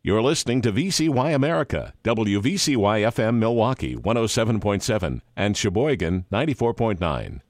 You're listening to VCY America, WVCY FM Milwaukee 107.7 and Sheboygan 94.9.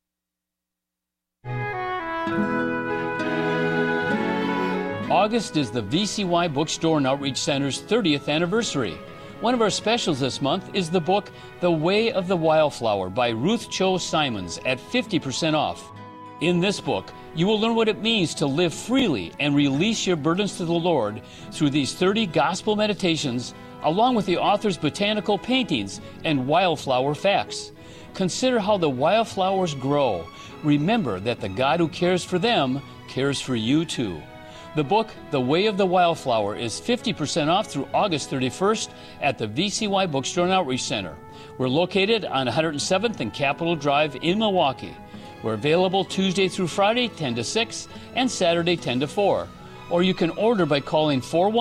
August is the VCY Bookstore and Outreach Center's 30th anniversary. One of our specials this month is the book The Way of the Wildflower by Ruth Cho Simons at 50% off. In this book, you will learn what it means to live freely and release your burdens to the Lord through these 30 gospel meditations, along with the author's botanical paintings and wildflower facts. Consider how the wildflowers grow. Remember that the God who cares for them cares for you too. The book, The Way of the Wildflower, is 50% off through August 31st at the VCY Bookstore and Outreach Center. We're located on 107th and Capitol Drive in Milwaukee. We're available Tuesday through Friday, 10 to 6, and Saturday, 10 to 4. Or you can order by calling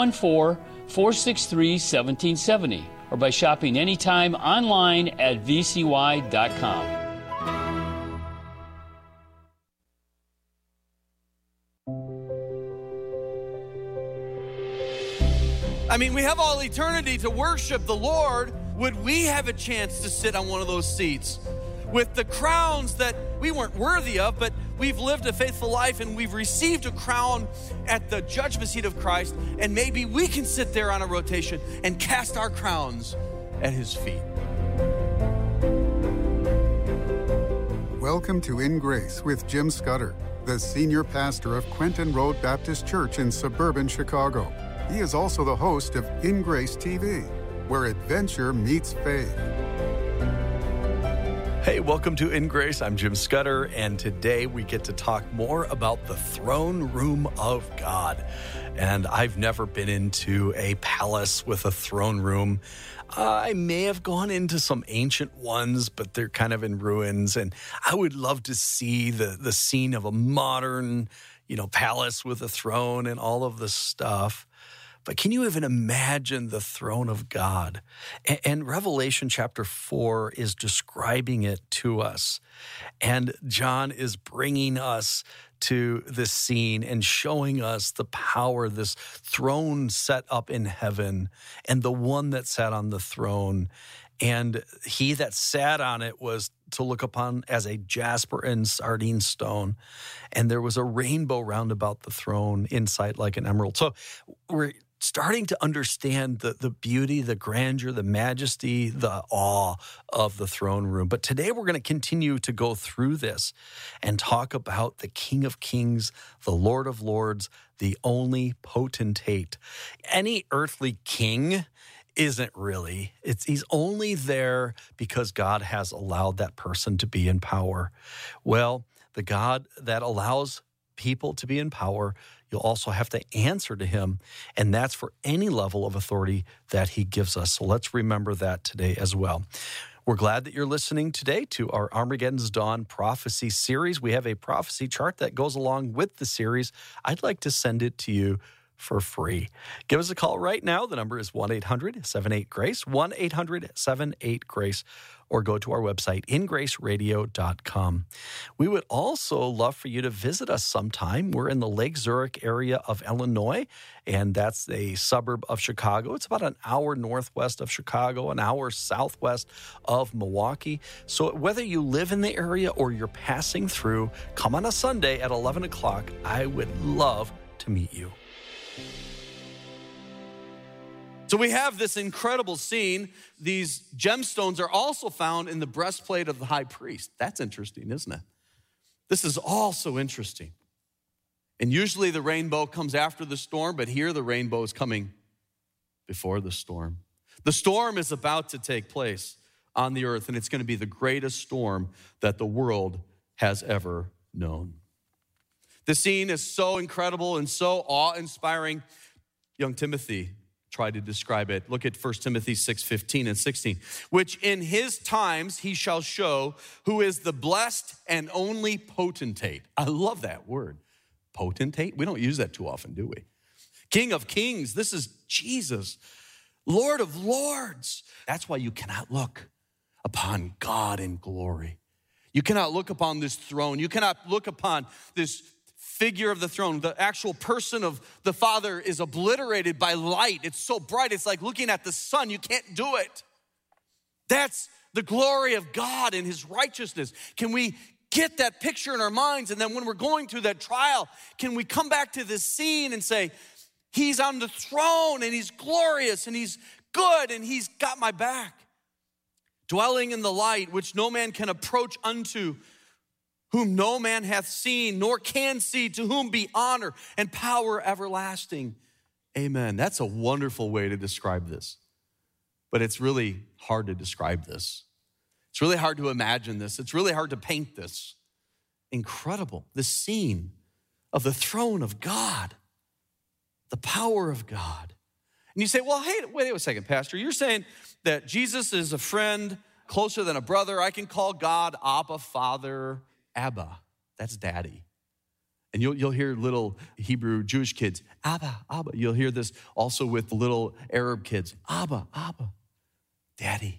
414-463-1770 or by shopping anytime online at vcy.com. I mean, we have all eternity to worship the Lord. Would we have a chance to sit on one of those seats with the crowns that we weren't worthy of, but we've lived a faithful life and we've received a crown at the judgment seat of Christ, and maybe we can sit there on a rotation and cast our crowns at his feet. Welcome to In Grace with Jim Scudder, the senior pastor of Quentin Road Baptist Church in suburban Chicago. He is also the host of In Grace TV, where adventure meets faith. Hey, welcome to In Grace. I'm Jim Scudder, and today we get to talk more about the throne room of God. And I've never been into a palace with a throne room. I may have gone into some ancient ones, but they're kind of in ruins. And I would love to see the scene of a modern, palace with a throne and all of this stuff. But can you even imagine the throne of God? And Revelation chapter 4 is describing it to us. And John is bringing us to this scene and showing us the power, this throne set up in heaven, and the one that sat on the throne. And he that sat on it was to look upon as a jasper and sardine stone. And there was a rainbow round about the throne, inside like an emerald. So we're starting to understand the beauty, the grandeur, the majesty, the awe of the throne room. But today we're going to continue to go through this and talk about the King of Kings, the Lord of Lords, the only potentate. Any earthly king isn't really. He's only there because God has allowed that person to be in power. Well, the God that allows people to be in power, you'll also have to answer to him, and that's for any level of authority that he gives us. So let's remember that today as well. We're glad that you're listening today to our Armageddon's Dawn prophecy series. We have a prophecy chart that goes along with the series. I'd like to send it to you for free. Give us a call right now. The number is 1-800-78-GRACE, 1-800-78-GRACE, or go to our website, ingraceradio.com. We would also love for you to visit us sometime. We're in the Lake Zurich area of Illinois, and that's a suburb of Chicago. It's about an hour northwest of Chicago, an hour southwest of Milwaukee. So whether you live in the area or you're passing through, come on a Sunday at 11 o'clock. I would love to meet you. So we have this incredible scene. These gemstones are also found in the breastplate of the high priest. That's interesting, isn't it? This is also interesting. And usually the rainbow comes after the storm, but here the rainbow is coming before the storm. The storm is about to take place on the earth, and it's going to be the greatest storm that the world has ever known. The scene is so incredible and so awe-inspiring. Young Timothy tried to describe it. Look at 1 Timothy 6:15 and 16. Which in his times he shall show who is the blessed and only potentate. I love that word, potentate. We don't use that too often, do we? King of kings, this is Jesus. Lord of lords. That's why you cannot look upon God in glory. You cannot look upon this throne. You cannot look upon this figure of the throne, the actual person of the Father, is obliterated by light. It's so bright, it's like looking at the sun. You can't do it. That's the glory of God and his righteousness. Can we get that picture in our minds? And then when we're going through that trial, can we come back to this scene and say, he's on the throne and he's glorious and he's good and he's got my back. Dwelling in the light, which no man can approach unto, whom no man hath seen, nor can see, to whom be honor and power everlasting. Amen. That's a wonderful way to describe this. But it's really hard to describe this. It's really hard to imagine this. It's really hard to paint this. Incredible, the scene of the throne of God, the power of God. And you say, well, hey, wait a second, Pastor. You're saying that Jesus is a friend closer than a brother. I can call God Abba, Father, Abba. That's daddy. And you'll hear little Hebrew Jewish kids, Abba, Abba. You'll hear this also with little Arab kids, Abba, Abba, daddy.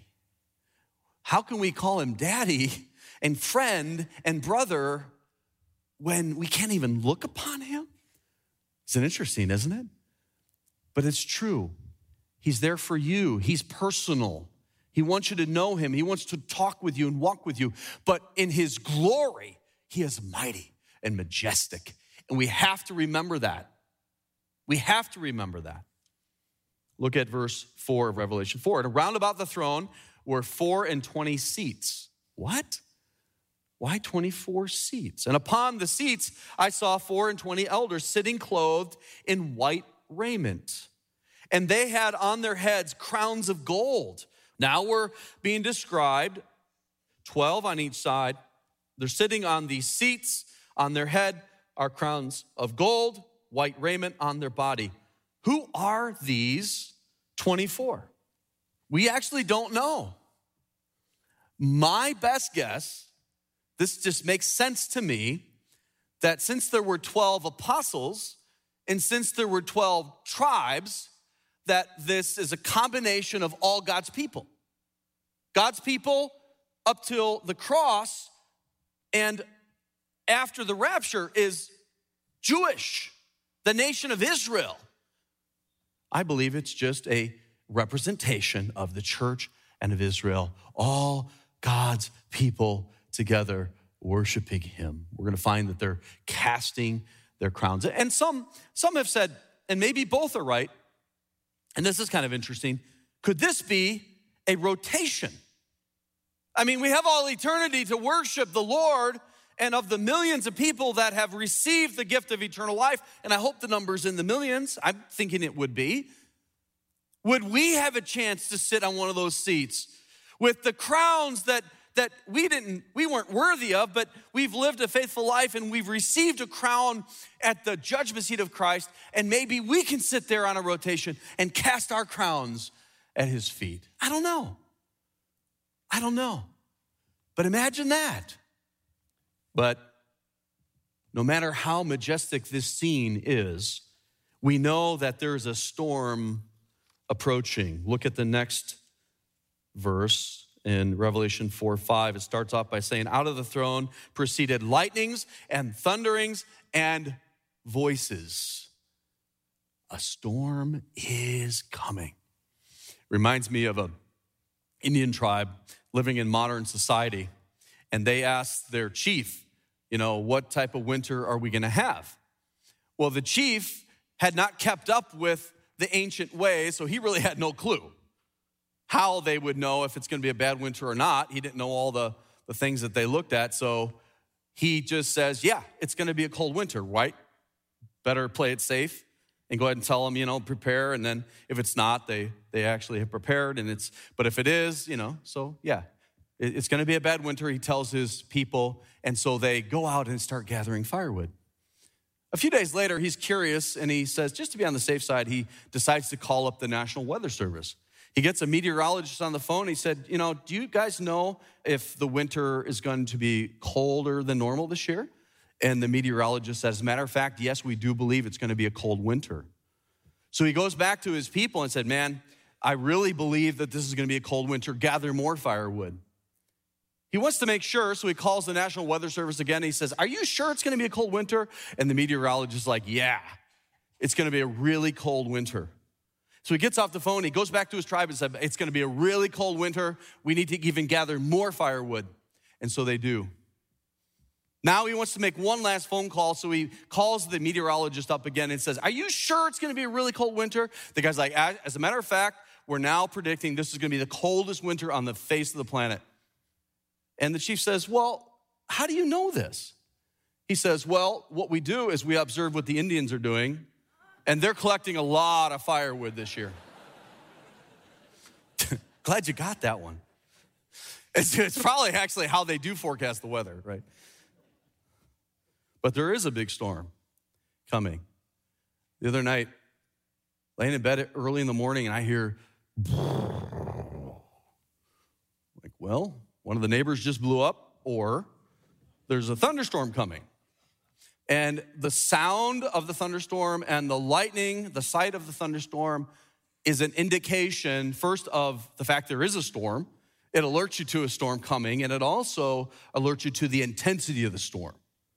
How can we call him daddy and friend and brother when we can't even look upon him? It's interesting, isn't it? But it's true. He's there for you. He's personal. He wants you to know him. He wants to talk with you and walk with you. But in his glory, he is mighty and majestic. And we have to remember that. We have to remember that. Look at verse 4 of Revelation 4. And around about the throne were 24 seats. What? Why 24 seats? And upon the seats I saw 24 elders sitting clothed in white raiment. And they had on their heads crowns of gold. Now we're being described, 12 on each side. They're sitting on these seats. On their head are crowns of gold, white raiment on their body. Who are these 24? We actually don't know. My best guess, this just makes sense to me, that since there were 12 apostles and since there were 12 tribes, that this is a combination of all God's people. God's people up till the cross and after the rapture is Jewish, the nation of Israel. I believe it's just a representation of the church and of Israel, all God's people together worshiping him. We're going to find that they're casting their crowns. And some have said, and maybe both are right, and this is kind of interesting, could this be a rotation? I mean, we have all eternity to worship the Lord, and of the millions of people that have received the gift of eternal life, and I hope the number's in the millions, I'm thinking it would be, would we have a chance to sit on one of those seats with the crowns that we weren't worthy of, but we've lived a faithful life and we've received a crown at the judgment seat of Christ, and maybe we can sit there on a rotation and cast our crowns at his feet. I don't know. But imagine that. But no matter how majestic this scene is, we know that there's a storm approaching. Look at the next verse in Revelation 4:5. It starts off by saying, out of the throne proceeded lightnings and thunderings and voices. A storm is coming. Reminds me of an Indian tribe living in modern society. And they asked their chief, what type of winter are we going to have? Well, the chief had not kept up with the ancient ways, so he really had no clue how they would know if it's going to be a bad winter or not. He didn't know all the things that they looked at, so he just says, yeah, it's going to be a cold winter, right? Better play it safe and go ahead and tell them, prepare, and then if it's not, they actually have prepared, but if it is, so yeah. It's going to be a bad winter, he tells his people, and so they go out and start gathering firewood. A few days later, he's curious, and he says, just to be on the safe side, he decides to call up the National Weather Service. He gets a meteorologist on the phone. He said, do you guys know if the winter is going to be colder than normal this year? And the meteorologist says, as a matter of fact, yes, we do believe it's going to be a cold winter. So he goes back to his people and said, man, I really believe that this is going to be a cold winter. Gather more firewood. He wants to make sure, so he calls the National Weather Service again. He says, are you sure it's going to be a cold winter? And the meteorologist is like, yeah, it's going to be a really cold winter. So he gets off the phone, he goes back to his tribe and says, it's going to be a really cold winter. We need to even gather more firewood. And so they do. Now he wants to make one last phone call, so he calls the meteorologist up again and says, are you sure it's going to be a really cold winter? The guy's like, as a matter of fact, we're now predicting this is going to be the coldest winter on the face of the planet. And the chief says, well, how do you know this? He says, well, what we do is we observe what the Indians are doing, and they're collecting a lot of firewood this year. Glad you got that one. It's probably actually how they do forecast the weather, right? But there is a big storm coming. The other night, laying in bed early in the morning, and I hear, like, well, one of the neighbors just blew up, or there's a thunderstorm coming. And the sound of the thunderstorm and the lightning, the sight of the thunderstorm, is an indication, first, of the fact there is a storm. It alerts you to a storm coming, and it also alerts you to the intensity of the storm.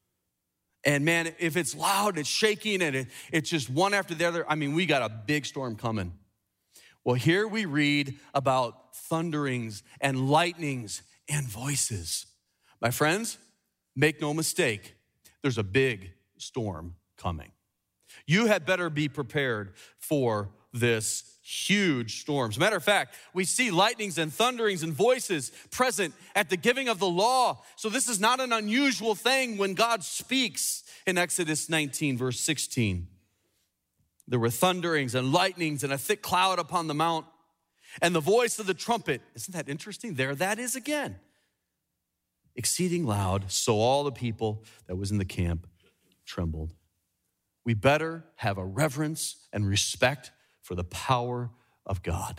And man, if it's loud, it's shaking, and it's just one after the other, I mean, we got a big storm coming. Well, here we read about thunderings and lightnings and voices. My friends, make no mistake, there's a big storm coming. You had better be prepared for this huge storm. As a matter of fact, we see lightnings and thunderings and voices present at the giving of the law. So this is not an unusual thing when God speaks in Exodus 19, verse 16. There were thunderings and lightnings and a thick cloud upon the mount and the voice of the trumpet. Isn't that interesting? There that is again. Exceeding loud, so all the people that was in the camp trembled. We better have a reverence and respect for the power of God.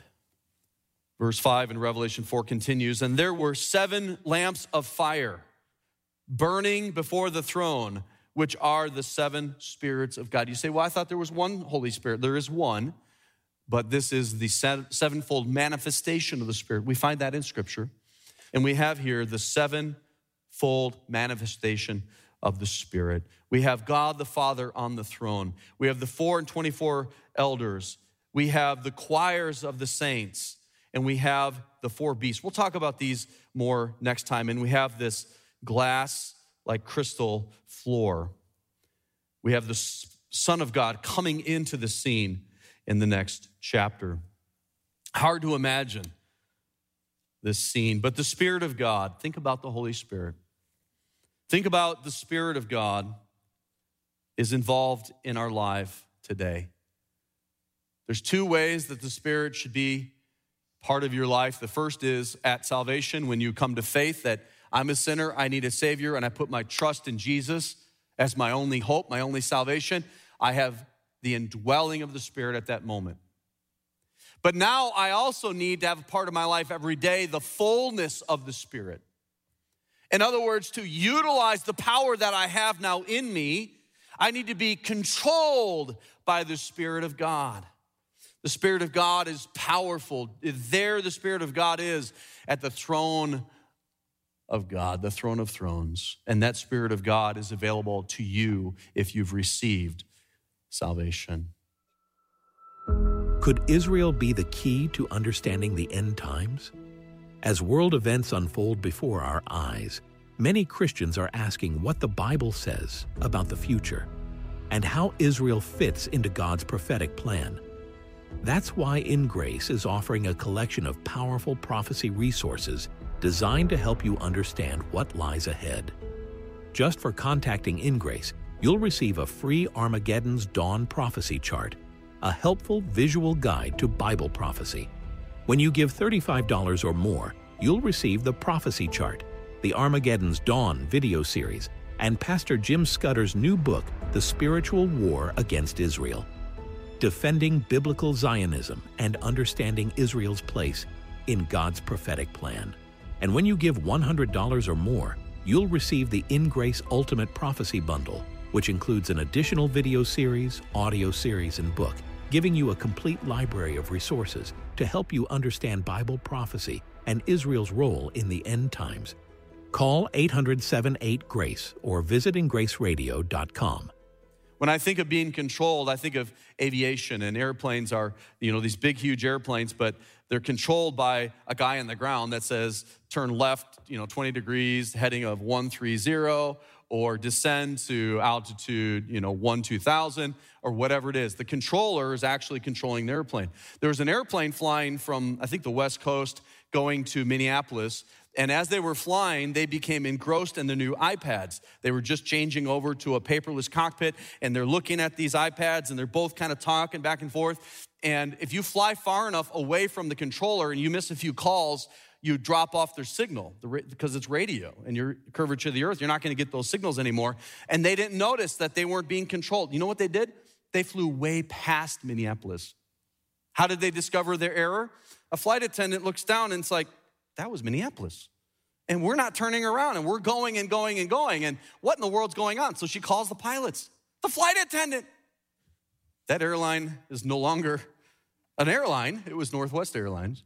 Verse 5 in Revelation 4 continues, and there were 7 lamps of fire burning before the throne, which are the 7 spirits of God. You say, well, I thought there was one Holy Spirit. There is one, but this is the sevenfold manifestation of the Spirit. We find that in Scripture. And we have here the sevenfold manifestation of the Spirit. We have God the Father on the throne. We have the 4 and 24 elders. We have the choirs of the saints. And we have the 4 beasts. We'll talk about these more next time. And we have this glass like crystal floor. We have the Son of God coming into the scene in the next chapter. Hard to imagine this scene, but the Spirit of God, think about the Holy Spirit. Think about the Spirit of God is involved in our life today. There's 2 ways that the Spirit should be part of your life. The first is at salvation, when you come to faith that I'm a sinner, I need a Savior, and I put my trust in Jesus as my only hope, my only salvation. I have the indwelling of the Spirit at that moment. But now I also need to have a part of my life every day, the fullness of the Spirit. In other words, to utilize the power that I have now in me, I need to be controlled by the Spirit of God. The Spirit of God is powerful. There the Spirit of God is at the throne of God, the throne of thrones. And that Spirit of God is available to you if you've received salvation. Could Israel be the key to understanding the end times? As world events unfold before our eyes, many Christians are asking what the Bible says about the future and how Israel fits into God's prophetic plan. That's why In Grace is offering a collection of powerful prophecy resources designed to help you understand what lies ahead. Just for contacting In Grace, you'll receive a free Armageddon's Dawn prophecy chart, a helpful visual guide to Bible prophecy. When you give $35 or more, you'll receive the prophecy chart, the Armageddon's Dawn video series, and Pastor Jim Scudder's new book, The Spiritual War Against Israel. Defending Biblical Zionism and Understanding Israel's Place in God's Prophetic Plan. And when you give $100 or more, you'll receive the In Grace Ultimate Prophecy Bundle, which includes an additional video series, audio series, and book, giving you a complete library of resources to help you understand Bible prophecy and Israel's role in the end times. Call 800-78-GRACE or visit ingraceradio.com. When I think of being controlled, I think of aviation, and airplanes are, these big, huge airplanes, but they're controlled by a guy on the ground that says, turn left, 20 degrees, heading of 130, or descend to altitude, 2,000, or whatever it is. The controller is actually controlling the airplane. There was an airplane flying from, I think, the West Coast going to Minneapolis, and as they were flying, they became engrossed in the new iPads. They were just changing over to a paperless cockpit, and they're looking at these iPads, and they're both kind of talking back and forth. And if you fly far enough away from the controller and you miss a few calls, you drop off their signal because it's radio and your curvature of the earth. You're not going to get those signals anymore. And they didn't notice that they weren't being controlled. You know what they did? They flew way past Minneapolis. How did they discover their error? A flight attendant looks down and it's like, that was Minneapolis. And we're not turning around and we're going and going and going. And what in the world's going on? So she calls the pilots, the flight attendant. That airline is no longer an airline. It was Northwest Airlines.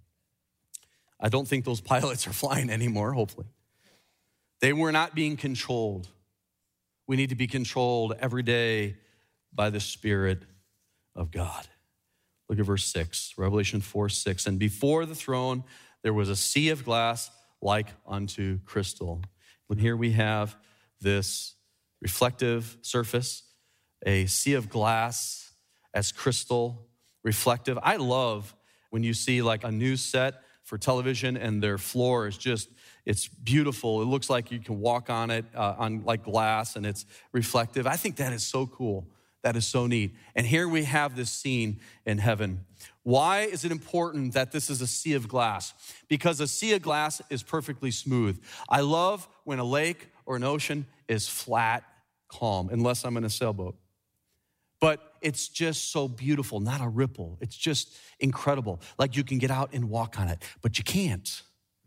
I don't think those pilots are flying anymore, hopefully. They were not being controlled. We need to be controlled every day by the Spirit of God. Look at verse 6, Revelation 4:6. And before the throne, there was a sea of glass like unto crystal. And here we have this reflective surface, a sea of glass as crystal, reflective. I love when you see like a news set for television and their floor is just, it's beautiful. It looks like you can walk on it on like glass and it's reflective. I think that is so cool. That is so neat. And here we have this scene in heaven. Why is it important that this is a sea of glass? Because a sea of glass is perfectly smooth. I love when a lake or an ocean is flat, calm, unless I'm in a sailboat. But it's just so beautiful, not a ripple. It's just incredible. Like you can get out and walk on it, but you can't.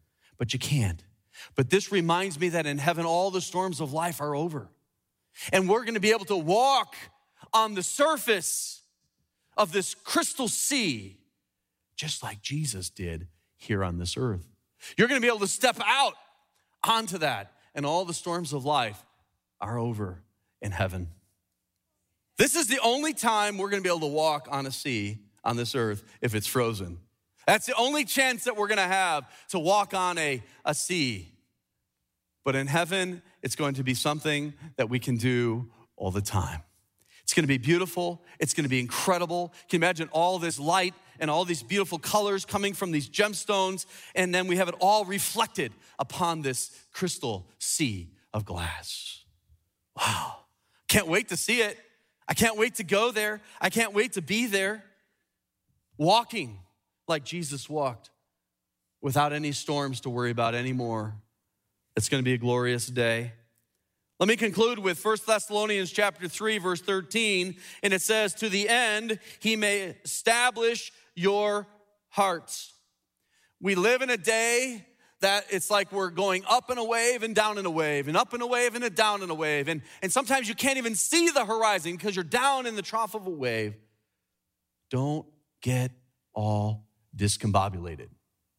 But this reminds me that in heaven, all the storms of life are over. And we're gonna be able to walk on the surface of this crystal sea, just like Jesus did here on this earth. You're gonna be able to step out onto that, and all the storms of life are over in heaven. This is the only time we're gonna be able to walk on a sea on this earth if it's frozen. That's the only chance that we're gonna have to walk on a sea. But in heaven, it's going to be something that we can do all the time. It's gonna be beautiful. It's gonna be incredible. Can you imagine all this light and all these beautiful colors coming from these gemstones, and then we have it all reflected upon this crystal sea of glass. Wow, can't wait to see it. I can't wait to go there. I can't wait to be there, walking like Jesus walked without any storms to worry about anymore. It's gonna be a glorious day. Let me conclude with 1 Thessalonians chapter 3, verse 13, and it says, to the end, he may establish your hearts. We live in a day that it's like we're going up in a wave and down in a wave, and up in a wave and down in a wave. And sometimes you can't even see the horizon because you're down in the trough of a wave. Don't get all discombobulated.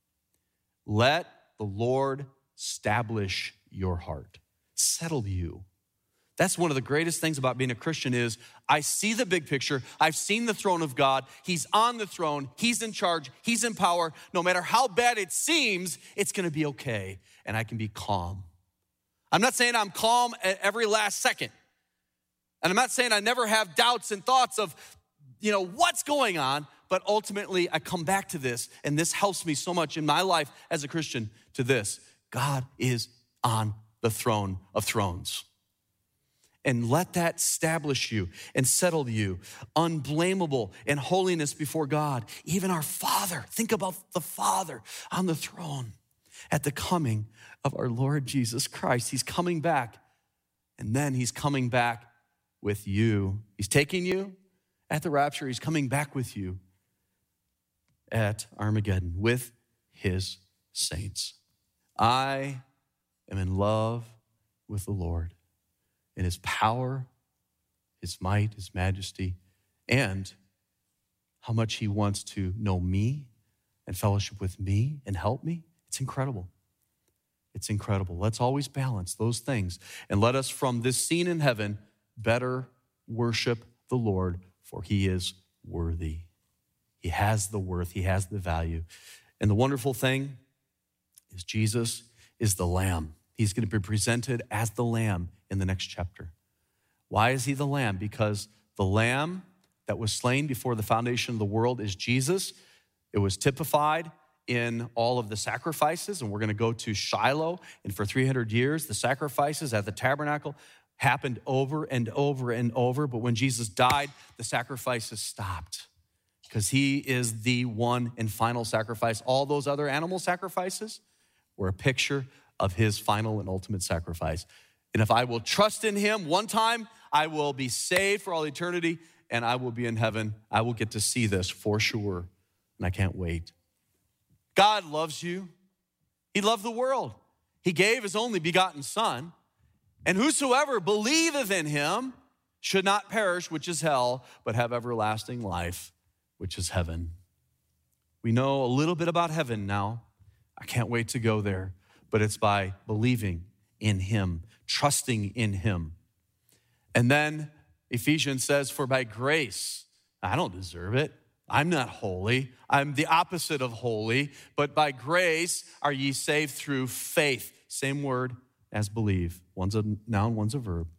Let the Lord establish your heart. Settle you. That's one of the greatest things about being a Christian is I see the big picture. I've seen the throne of God. He's on the throne. He's in charge. He's in power. No matter how bad it seems, it's going to be okay. And I can be calm. I'm not saying I'm calm at every last second. And I'm not saying I never have doubts and thoughts of, what's going on. But ultimately, I come back to this. And this helps me so much in my life as a Christian to this. God is on the throne of thrones. And let that establish you and settle you, unblameable in holiness before God. Even our Father, think about the Father on the throne at the coming of our Lord Jesus Christ. He's coming back, and then he's coming back with you. He's taking you at the rapture. He's coming back with you at Armageddon with his saints. I am in love with the Lord in his power, his might, his majesty, and how much he wants to know me and fellowship with me and help me. It's incredible. It's incredible. Let's always balance those things. And let us, from this scene in heaven, better worship the Lord, for he is worthy. He has the worth. He has the value. And the wonderful thing is Jesus is the Lamb. He's going to be presented as the Lamb in the next chapter. Why is he the Lamb? Because the Lamb that was slain before the foundation of the world is Jesus. It was typified in all of the sacrifices, and we're going to go to Shiloh, and for 300 years, the sacrifices at the tabernacle happened over and over and over, but when Jesus died, the sacrifices stopped because he is the one and final sacrifice. All those other animal sacrifices were a picture of his final and ultimate sacrifice. And if I will trust in him one time, I will be saved for all eternity, and I will be in heaven. I will get to see this for sure, and I can't wait. God loves you. He loved the world. He gave his only begotten Son, and whosoever believeth in him should not perish, which is hell, but have everlasting life, which is heaven. We know a little bit about heaven now. I can't wait to go there, but it's by believing in him, trusting in him. And then Ephesians says, for by grace, I don't deserve it. I'm not holy. I'm the opposite of holy. But by grace are ye saved through faith. Same word as believe. One's a noun, one's a verb.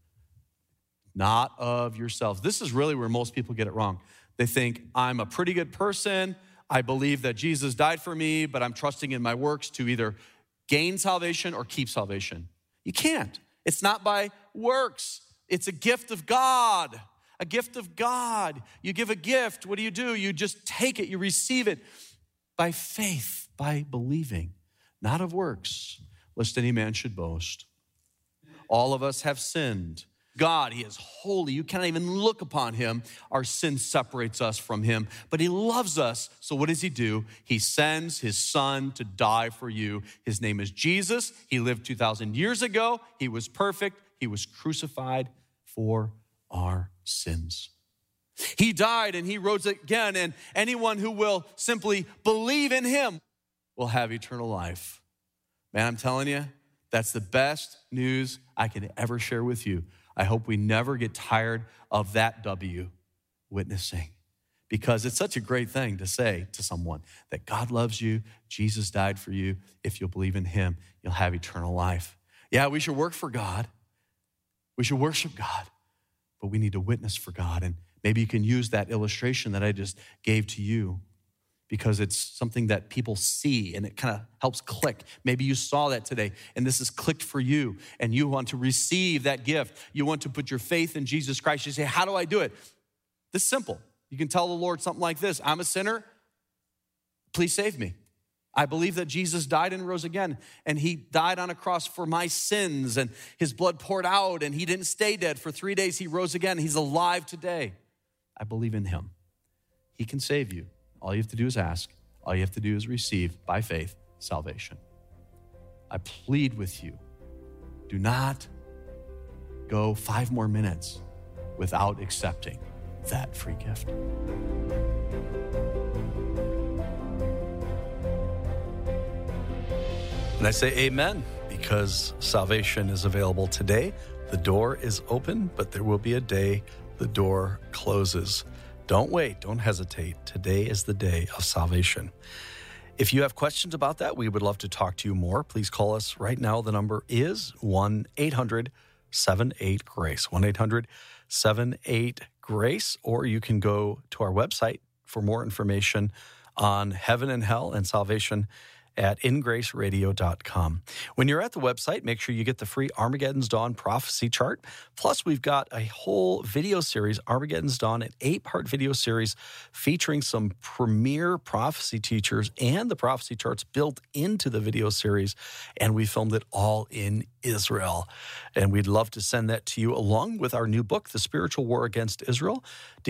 Not of yourselves. This is really where most people get it wrong. They think, I'm a pretty good person. I believe that Jesus died for me, but I'm trusting in my works to either gain salvation or keep salvation. You can't. It's not by works. It's a gift of God. A gift of God. You give a gift. What do? You just take it. You receive it by faith, by believing, not of works, lest any man should boast. All of us have sinned. God, he is holy. You cannot even look upon him. Our sin separates us from him, but he loves us. So what does he do? He sends his Son to die for you. His name is Jesus. He lived 2,000 years ago. He was perfect. He was crucified for our sins. He died and he rose again, and anyone who will simply believe in him will have eternal life. Man, I'm telling you, that's the best news I can ever share with you. I hope we never get tired of that W, witnessing, because it's such a great thing to say to someone that God loves you, Jesus died for you. If you'll believe in him, you'll have eternal life. Yeah, we should work for God. We should worship God, but we need to witness for God. And maybe you can use that illustration that I just gave to you, because it's something that people see and it kind of helps click. Maybe you saw that today and this has clicked for you and you want to receive that gift. You want to put your faith in Jesus Christ. You say, how do I do it? This is simple. You can tell the Lord something like this: I'm a sinner. Please save me. I believe that Jesus died and rose again, and he died on a cross for my sins, and his blood poured out, and he didn't stay dead. For 3 days, he rose again. He's alive today. I believe in him. He can save you. All you have to do is ask. All you have to do is receive, by faith, salvation. I plead with you, do not go 5 more minutes without accepting that free gift. And I say amen, because salvation is available today. The door is open, but there will be a day the door closes. Don't wait. Don't hesitate. Today is the day of salvation. If you have questions about that, we would love to talk to you more. Please call us right now. The number is 1-800-78-GRACE, 1-800-78-GRACE, or you can go to our website for more information on heaven and hell and salvation at ingraceradio.com. When you're at the website, make sure you get the free Armageddon's Dawn prophecy chart. Plus, we've got a whole video series, Armageddon's Dawn, an 8-part video series featuring some premier prophecy teachers and the prophecy charts built into the video series. And we filmed it all in Israel. And we'd love to send that to you along with our new book, The Spiritual War Against Israel.